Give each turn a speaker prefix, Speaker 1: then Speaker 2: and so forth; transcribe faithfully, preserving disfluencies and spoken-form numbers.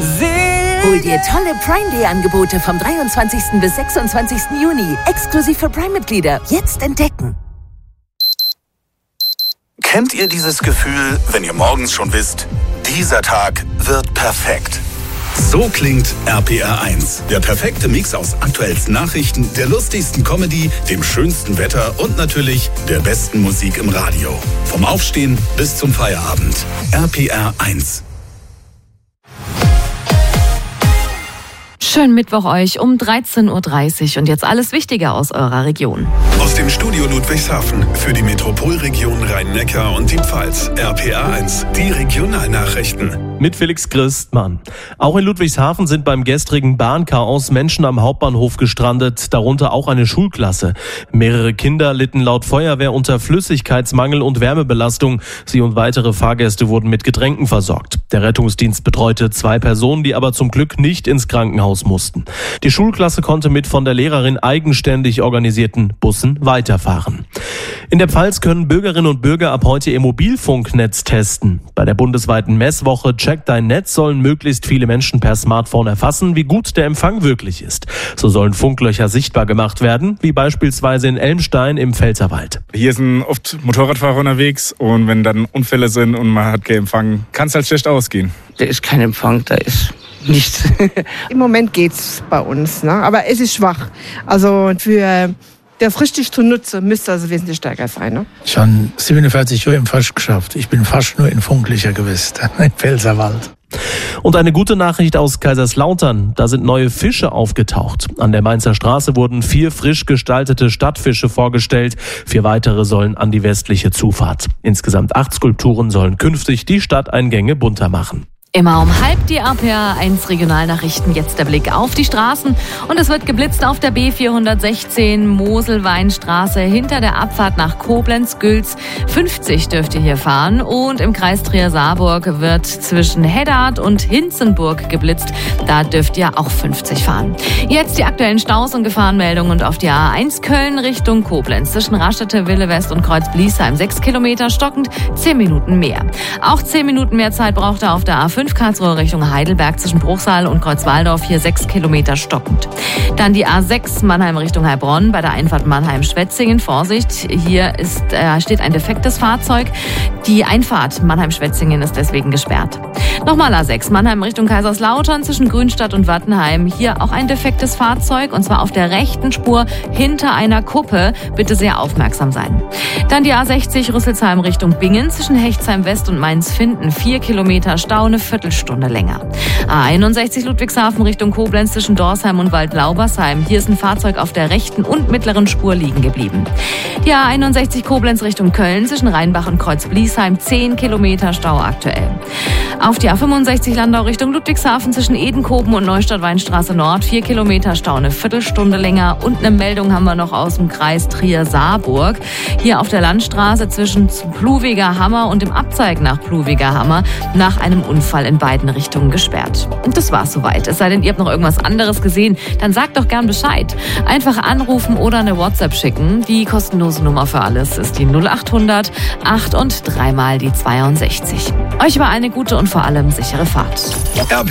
Speaker 1: Hol dir tolle Prime Day Angebote vom dreiundzwanzigsten bis sechsundzwanzigsten Juni. Exklusiv für Prime-Mitglieder. Jetzt entdecken.
Speaker 2: Kennt ihr dieses Gefühl, wenn ihr morgens schon wisst, dieser Tag wird perfekt? So klingt R P R eins. Der perfekte Mix aus aktuellsten Nachrichten, der lustigsten Comedy, dem schönsten Wetter und natürlich der besten Musik im Radio. Vom Aufstehen bis zum Feierabend. R P R eins.
Speaker 3: Schönen Mittwoch euch um dreizehn Uhr dreißig und jetzt alles Wichtige aus eurer Region.
Speaker 4: Aus dem Studio Ludwigshafen für die Metropolregion Rhein-Neckar und die Pfalz. R P R eins, die Regionalnachrichten.
Speaker 5: Mit Felix Christmann. Auch in Ludwigshafen sind beim gestrigen Bahnchaos Menschen am Hauptbahnhof gestrandet, darunter auch eine Schulklasse. Mehrere Kinder litten laut Feuerwehr unter Flüssigkeitsmangel und Wärmebelastung. Sie und weitere Fahrgäste wurden mit Getränken versorgt. Der Rettungsdienst betreute zwei Personen, die aber zum Glück nicht ins Krankenhaus mussten. Die Schulklasse konnte mit von der Lehrerin eigenständig organisierten Bussen weiterfahren. In der Pfalz können Bürgerinnen und Bürger ab heute ihr Mobilfunknetz testen. Bei der bundesweiten Messwoche Check dein Netz sollen möglichst viele Menschen per Smartphone erfassen, wie gut der Empfang wirklich ist. So sollen Funklöcher sichtbar gemacht werden, wie beispielsweise in Elmstein im Pfälzerwald.
Speaker 6: Hier sind oft Motorradfahrer unterwegs und wenn dann Unfälle sind und man hat keinen Empfang, kann es halt schlecht ausgehen.
Speaker 7: Da ist kein Empfang, da ist nichts.
Speaker 8: Im Moment geht's bei uns, ne? Aber es ist schwach. Also für das richtig zu nutzen, müsste also wesentlich stärker sein. Ne?
Speaker 9: Schon siebenundvierzig Jahre im Fast geschafft. Ich bin fast nur in Funklöcher gewesen, im Pfälzerwald.
Speaker 5: Und eine gute Nachricht aus Kaiserslautern. Da sind neue Fische aufgetaucht. An der Mainzer Straße wurden vier frisch gestaltete Stadtfische vorgestellt. Vier weitere sollen an die westliche Zufahrt. Insgesamt acht Skulpturen sollen künftig die Stadteingänge bunter machen.
Speaker 3: Immer um halb die R P R eins Regionalnachrichten, jetzt der Blick auf die Straßen. Und es wird geblitzt auf der B vierhundertsechzehn Moselweinstraße hinter der Abfahrt nach Koblenz-Gülz. fünfzig dürft ihr hier fahren. Und im Kreis Trier-Saarburg wird zwischen Heddard und Hinzenburg geblitzt. Da dürft ihr auch fünfzig fahren. Jetzt die aktuellen Staus und Gefahrenmeldungen und auf die A eins Köln Richtung Koblenz. Zwischen Raststätte, Wille West und Kreuz-Bliesheim sechs Kilometer stockend, zehn Minuten mehr. Auch zehn Minuten mehr Zeit braucht er auf der A fünf Karlsruhe Richtung Heidelberg zwischen Bruchsal und Kreuzwaldorf, hier sechs Kilometer stockend. Dann die A sechs Mannheim Richtung Heilbronn bei der Einfahrt Mannheim-Schwetzingen. Vorsicht, hier ist, äh, steht ein defektes Fahrzeug. Die Einfahrt Mannheim-Schwetzingen ist deswegen gesperrt. Nochmal A sechs Mannheim Richtung Kaiserslautern zwischen Grünstadt und Wattenheim. Hier auch ein defektes Fahrzeug und zwar auf der rechten Spur hinter einer Kuppe. Bitte sehr aufmerksam sein. Dann die A sechzig Rüsselsheim Richtung Bingen zwischen Hechtsheim West und Mainz-Finden. Vier Kilometer Stau, eine Viertelstunde länger. A einundsechzig Ludwigshafen Richtung Koblenz zwischen Dorsheim und Waldlaubersheim. Hier ist ein Fahrzeug auf der rechten und mittleren Spur liegen geblieben. Die A einundsechzig Koblenz Richtung Köln zwischen Rheinbach und Kreuz-Bliesheim. zehn Kilometer Stau aktuell. Auf die A fünfundsechzig Landau Richtung Ludwigshafen zwischen Edenkoben und Neustadt-Weinstraße Nord. vier Kilometer Stau, eine Viertelstunde länger. Und eine Meldung haben wir noch aus dem Kreis Trier-Saarburg. Hier auf der Landstraße zwischen Pluwiger Hammer und dem Abzeig nach Pluwiger Hammer nach einem Unfall in beiden Richtungen gesperrt. Und das war's soweit. Es sei denn, ihr habt noch irgendwas anderes gesehen, dann sagt doch gern Bescheid. Einfach anrufen oder eine WhatsApp schicken. Die kostenlose Nummer für alles ist die null achthundert acht und dreimal die zweiundsechzig. Euch war eine gute und vor allem sichere Fahrt.
Speaker 4: R